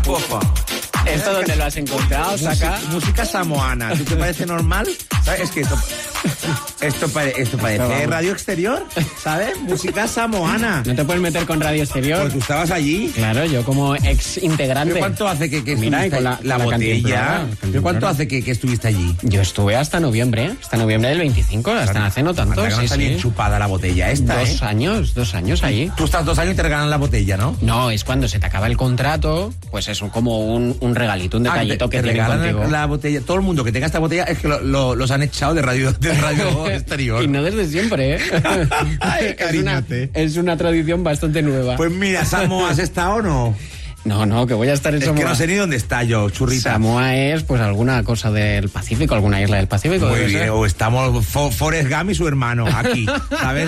Pofa. ¿Esto dónde lo has encontrado, Saca? Música samoana. ¿Tú te parece normal? ¿Sabes? Es que esto parece radio exterior, ¿sabes? Música samoana. ¿No te puedes meter con radio exterior? Pues tú estabas allí. Claro, yo como ex integrante. ¿Cuánto hace que Mira, estuviste con la con botella? cantimplora. ¿Cuánto hace que estuviste allí? Yo estuve hasta noviembre del 25, hasta hace no tanto. Anda, que no Sí, está bien sí. chupada la botella esta, 2 años allí. Tú estás 2 años y te regalan la botella, ¿no? No, es cuando se te acaba el contrato, pues es como un regalito, un detallito que te tienen regalan contigo. la botella. Todo el mundo que tenga esta botella es que los han echado de radio exterior. Y no desde siempre, ¿eh? Ay, cariñote. Es una tradición bastante nueva. Pues mira, Samoa, ¿has estado o no? No, que voy a estar en Es Samoa. que no sé ni dónde está yo, churrita. Samoa es, pues, alguna cosa del Pacífico, alguna isla del Pacífico. Muy debe bien, ser. o estamos Forrest Gump y su hermano aquí, ¿sabes?